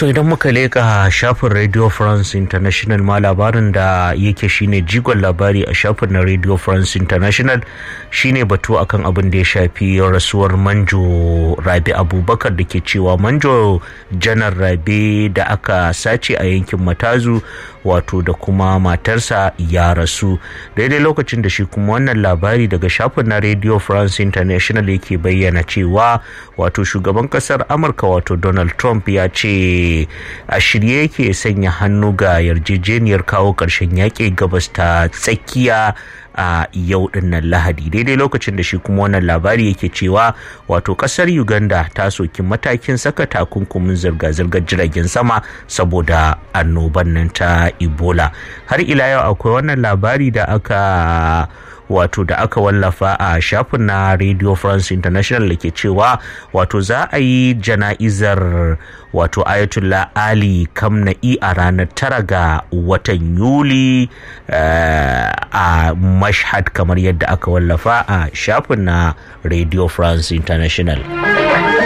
To idan muka leka shafin Radio France International ma labarin da yake shine jigon labari a shafin na Radio France International shine batu akan abin da ya shafi rasuwar Manjo Rabi Abubakar da ke cewa Manjo Janar Rabi da aka sace a yankin Matazu wato da kuma matarsa ya rasu daidai lokacin da shi kuma wannan labari daga shafin na Radio France International yake bayyana cewa wato shugaban kasar Amurka wato Donald Trump ya ce a shirye yake sanya hannu ga yarjejeniyar kawo ƙarshen yaƙi gabas ta tsakiya a yau dinnan Lahadi daidai lokacin da shi kuma wannan labari yake cewa wato kasar Uganda ta soki matakin saka takunkumin zirga-zirgar jiragen sama saboda annoban nan ta Ebola. Har ila yau akwai wannan labari da aka wallafa a shafin na Radio France International da ke cewa wato za a yi jana'izar wato Ayatollah Ali Khamenei a ranar 9 ga watan Yuli a Mashhad kamar yadda aka wallafa a shafin na Radio France International.